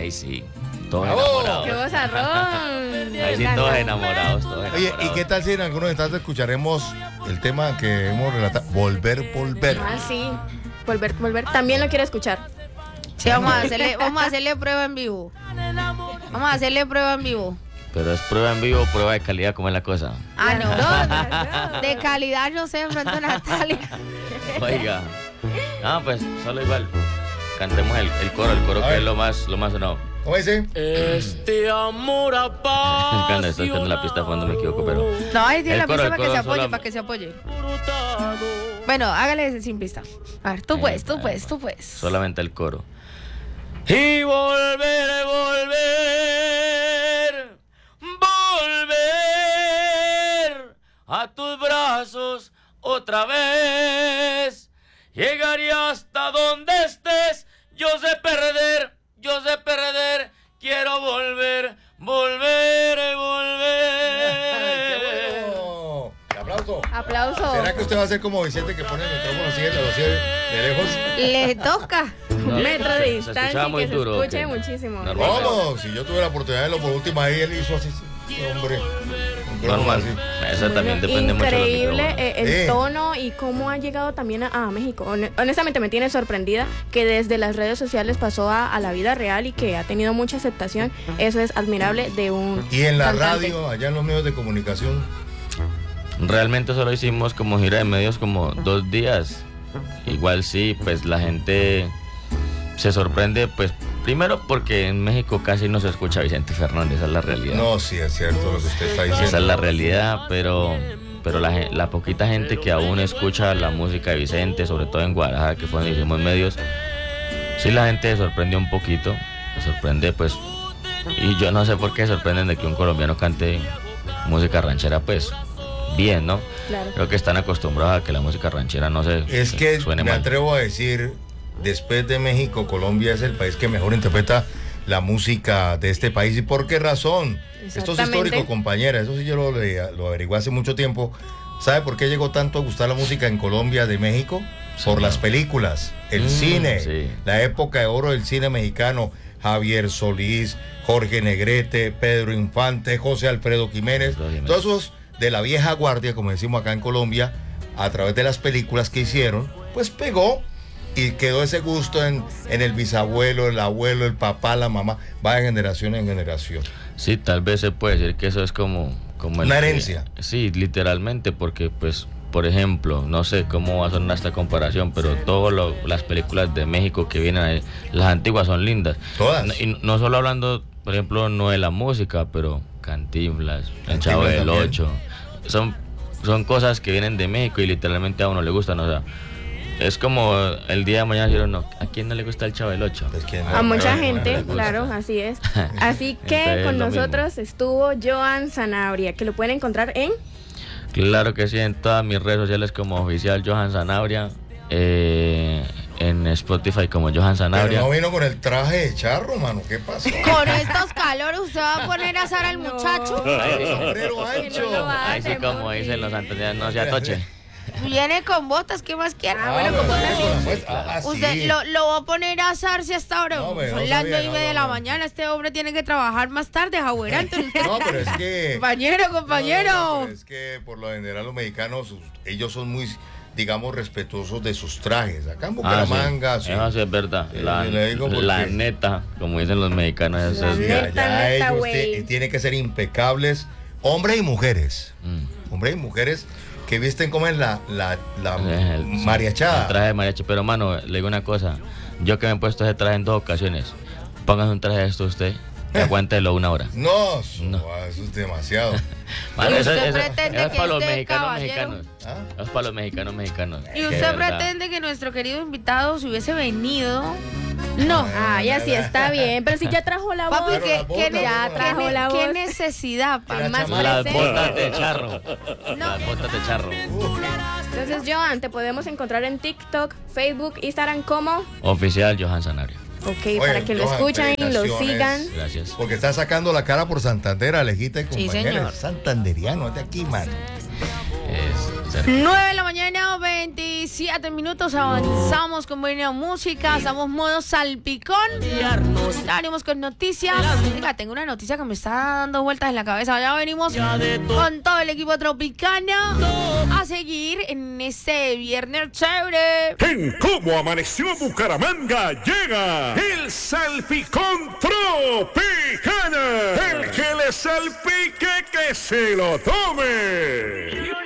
ahí sí, todos enamorados. ¡Qué vozarrón! Ahí sí, todos enamorados, Oye, ¿y qué tal si en algunos instantes escucharemos el tema que hemos relatado? Volver. Ah, sí. Volver. También lo quiero escuchar. Sí, vamos a hacerle prueba en vivo. Pero es prueba en vivo o prueba de calidad, ¿cómo es la cosa? No. De calidad no sé, de pronto Natalia. Oiga. Pues solo igual. Cantemos el coro que es lo más sonado. ¿Cómo dice? Este amor apasionado. Cuando estoy escuchando la pista de fondo me equivoco, pero... No, ahí tiene la coro, pista el coro para que se apoye. Bueno, hágale sin pista. A ver, tú puedes. Solamente el coro. Y volver a tus brazos otra vez. Llegaría hasta donde estés. Yo sé perder. Quiero volver. ¡Qué bueno! ¡Aplauso! Aplauso. ¿Será que usted va a ser como Vicente que pone el micrófono así de lejos? Le toca. No, Metro de se distancia escuchaba y muy que se duro, escuche ¿o qué? muchísimo. Normal. ¿Cómo? Si yo tuve la oportunidad de verlo por última vez, él hizo así. Hombre. Normal. Eso también depende mucho de los Increíble micrófonos. el tono y cómo ha llegado también a México. Honestamente me tiene sorprendida que desde las redes sociales pasó a la vida real y que ha tenido mucha aceptación. Eso es admirable de un Y en la cantante. radio, allá en los medios de comunicación. Realmente solo hicimos como gira de medios como 2 días. Igual sí, pues la gente se sorprende, pues primero porque en México casi no se escucha a Vicente Fernández, esa es la realidad. No, sí, es cierto lo que usted está diciendo. Esa es la realidad, pero la poquita gente que aún escucha la música de Vicente, sobre todo en Guadalajara, que fue donde hicimos medios, sí la gente se sorprende un poquito, se sorprende pues, y yo no sé por qué se sorprenden de que un colombiano cante música ranchera pues bien, ¿no? Claro. Creo que están acostumbrados a que la música ranchera no se Es que suene me mal. atrevo a decir, después de México, Colombia es el país que mejor interpreta la música de este país. ¿Y por qué razón? Esto es Exactamente. histórico, compañera. Eso sí yo lo averigué hace mucho tiempo. ¿Sabe por qué llegó tanto a gustar la música en Colombia de México? Por las películas, el cine, sí. la época de oro del cine mexicano. Javier Solís, Jorge Negrete, Pedro Infante, José Alfredo Jiménez. Todos esos de la vieja guardia, como decimos acá en Colombia, a través de las películas que hicieron, pues pegó y quedó ese gusto en el bisabuelo, el abuelo, el papá, la mamá, va de generación en generación. Sí, tal vez se puede decir que eso es como una herencia. Sí, literalmente, porque pues, por ejemplo, no sé cómo va a sonar esta comparación, pero todas las películas de México que vienen ahí, las antiguas son lindas. Todas. Y no solo hablando, por ejemplo, no de la música, pero Cantinflas, El Chavo del también. Ocho, son cosas que vienen de México y literalmente a uno le gustan, o sea, es como el día de mañana dijeron, no, ¿a quién no le gusta El Chavo del Ocho? Pues, ¿quién A no? mucha No, gente, no le gusta. claro, así es. Así que Entonces, con lo mismo. nosotros estuvo Joan Sanabria, que lo pueden encontrar en... Claro que sí, en todas mis redes sociales como oficial Johan Sanabria, en Spotify como Johan Sanabria. Pero no vino con el traje de charro, mano. ¿Qué pasó? Con estos calores, ¿usted va a poner a asar al muchacho? Sombrero ancho. Que no lo haga. Ahí sí, como dicen los santandereanos, no se atoche. Viene con botas, ¿qué más quiere? bueno, como Usted sí. lo va a poner a asarse hasta ahora. No, pero Son no las sabía, 9:30 de la no. mañana. Este hombre tiene que trabajar más tarde, jaguerante. No, pero es que... Compañero. No, pero es que por lo general los mexicanos, ellos son muy, digamos, respetuosos de sus trajes. Acá en Bucaramanga, sí. Eso sí es verdad. Le digo porque- La neta, como dicen los mexicanos, eso La es neta. verdad. Allá ellos güey. tienen que ser impecables, hombres y mujeres. Hombres y mujeres que visten como en la mariachada. El traje de mariachi. Pero, mano, le digo una cosa. Yo que me he puesto ese traje en 2 ocasiones. Póngase un traje de esto usted y aguántelo 1 hora. No, No. eso es demasiado. Mano, ¿Y usted pretende es que para los este mexicanos caballero- mexicanos. ¿Ah? Eso es para los mexicanos. ¿Y De usted verdad. pretende que nuestro querido invitado se hubiese venido? No, ya sí está bien, pero si ya trajo la voz. Papi, Pero las botas, ya trajo la ¿qué voz. necesidad? La Pa? más chamarra. Las presente. botas de charro. Las botas de charro. Entonces, Joan, te podemos encontrar en TikTok, Facebook, Instagram como... Oficial Johan Sanabria. Ok, para que lo Johan, escuchen, lo felicitaciones. sigan. Gracias. Porque está sacando la cara por Santander, Alejita y Sí, compañeros. señor. Santanderiano, es de aquí, man. 9 de la mañana, 27 minutos. Avanzamos con buena música. Estamos modo salpicón. Ya venimos con noticias. Venga, tengo una noticia que me está dando vueltas en la cabeza. Ya venimos con todo el equipo tropicano a seguir en este viernes chévere. En Cómo Amaneció Bucaramanga llega el salpicón tropicana. El que le salpique que se lo tome.